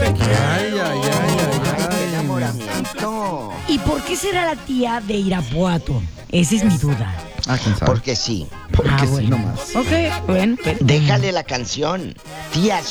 Ay, ay, ay, Qué ay. enamoramiento. ¿Y por qué será la tía de Irapuato? Esa es mi duda. Ah, quién sabe. Porque sí. Porque sí, bueno. nomás. Ok, bueno. Déjale la canción. Tía